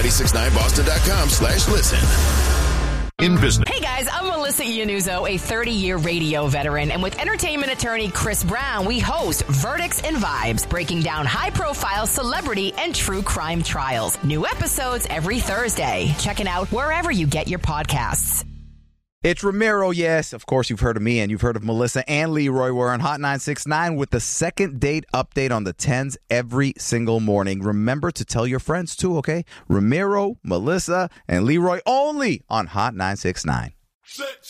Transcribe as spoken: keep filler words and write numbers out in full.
nine six nine boston dot com slash listen. In business. Hey guys, I'm Melissa Iannuzzo, a thirty-year radio veteran, and with entertainment attorney Chris Brown, we host Verdicts and Vibes, breaking down high-profile celebrity and true crime trials. New episodes every Thursday. Check it out wherever you get your podcasts. It's Ramiro, yes. Of course, you've heard of me, and you've heard of Melissa and Leroy. We're on Hot nine six nine with the second date update on the tens every single morning. Remember to tell your friends, too, okay? Ramiro, Melissa, and Leroy only on Hot nine six nine. Sit.